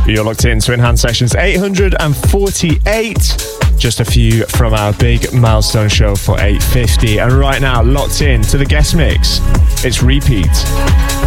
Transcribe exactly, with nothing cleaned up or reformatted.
You're locked in to Enhanced Sessions eight hundred forty-eight. Just a few from our big milestone show for eight fifty. And right now, locked in to the guest mix, it's Repeat.